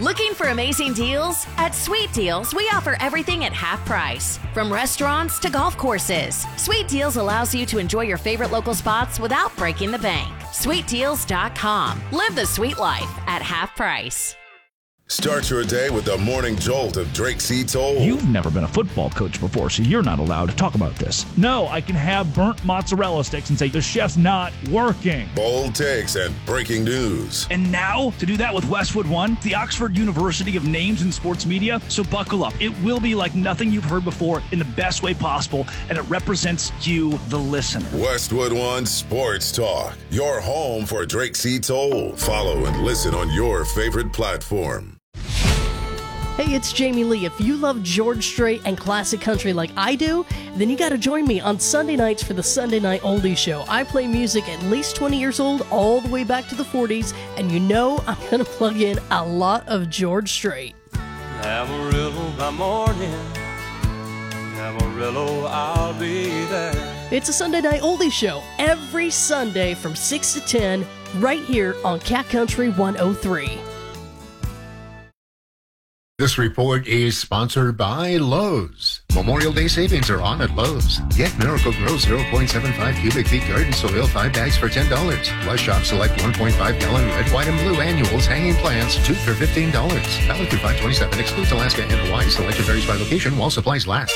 Looking for amazing deals? At Sweet Deals, we offer everything at half price. From restaurants to golf courses, Sweet Deals allows you to enjoy your favorite local spots without breaking the bank. SweetDeals.com. Live the sweet life at half price. Start your day with the Morning Jolt of Drake C. Toll. You've never been a football coach before, so you're not allowed to talk about this. No, I can have burnt mozzarella sticks and say the chef's not working. Bold takes and breaking news. And now, to do that with Westwood One, the Oxford University of Names in Sports Media. So buckle up. It will be like nothing you've heard before in the best way possible, and it represents you, the listener. Westwood One Sports Talk, your home for Drake C. Toll. Follow and listen on your favorite platform. Hey, it's Jamie Lee. If you love George Strait and classic country like I do, then you got to join me on Sunday nights for the Sunday Night Oldies Show. I play music at least 20 years old, all the way back to the 40s, and you know I'm going to plug in a lot of George Strait. Amarillo by morning, Amarillo, I'll be there. It's a Sunday Night Oldies Show every Sunday from 6 to 10 right here on Cat Country 103. This report is sponsored by Lowe's. Memorial Day savings are on at Lowe's. Get Miracle Grow 0.75 cubic feet garden soil 5 bags for $10. Plus shop select 1.5 gallon red, white, and blue annuals hanging plants 2 for $15. Valid through 5/27. Excludes Alaska and Hawaii. Selection varies by location while supplies last.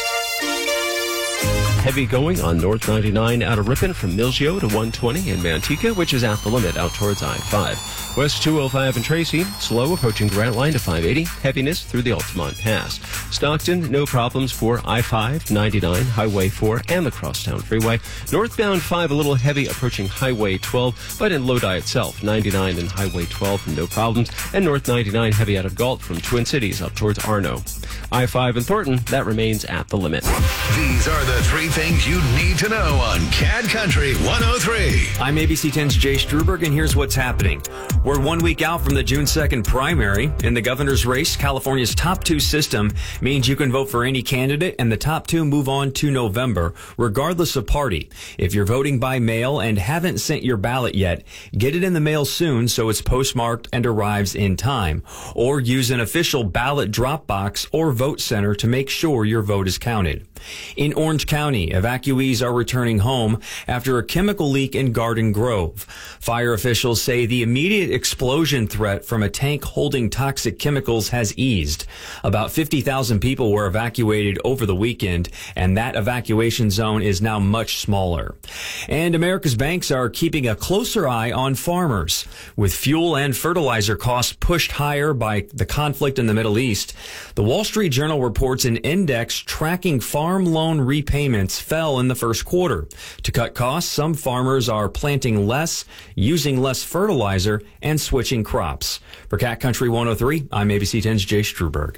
Heavy going on North 99 out of Ripon from Milgio to 120 in Manteca, which is at the limit out towards I-5. West 205 in Tracy, slow approaching Grant Line to 580, heaviness through the Altamont Pass. Stockton, no problems for I-5, 99, Highway 4, and the Crosstown Freeway. Northbound 5, a little heavy approaching Highway 12, but in Lodi itself, 99 and Highway 12, no problems. And North 99 heavy out of Galt from Twin Cities up towards Arno. I-5 in Thornton, that remains at the limit. These are the three things you need to know on Cat Country 103. I'm ABC 10's Jay Struberg, and here's what's happening. We're 1 week out from the June 2nd primary. In the governor's race, California's top two system means you can vote for any candidate, and the top two move on to November, regardless of party. If you're voting by mail and haven't sent your ballot yet, get it in the mail soon so it's postmarked and arrives in time. Or use an official ballot drop box or vote center to make sure your vote is counted. In Orange County, evacuees are returning home after a chemical leak in Garden Grove. Fire officials say the immediate explosion threat from a tank holding toxic chemicals has eased. About 50,000 people were evacuated over the weekend, and that evacuation zone is now much smaller. And America's banks are keeping a closer eye on farmers. With fuel and fertilizer costs pushed higher by the conflict in the Middle East, the Wall Street Journal reports an index tracking farm loan repayments fell in the first quarter. To cut costs, some farmers are planting less, using less fertilizer, and switching crops. For Cat Country 103, I'm ABC 10's Jay Struberg.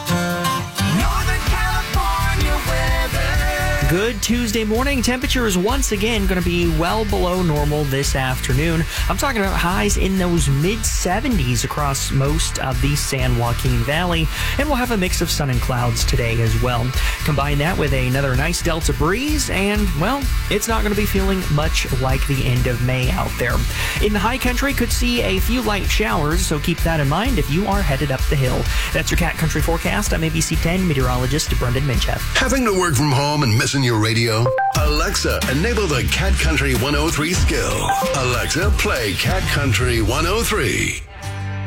Good Tuesday morning. Temperatures once again going to be well below normal this afternoon. I'm talking about highs in those mid-70s across most of the San Joaquin Valley. And we'll have a mix of sun and clouds today as well. Combine that with another nice Delta breeze and, well, it's not going to be feeling much like the end of May out there. In the high country, could see a few light showers, so keep that in mind if you are headed up the hill. That's your Cat Country forecast. I'm ABC 10 meteorologist Brendan Minchef. Having to work from home and missing your radio? Alexa, enable the Cat Country 103 skill. Alexa, play Cat Country 103.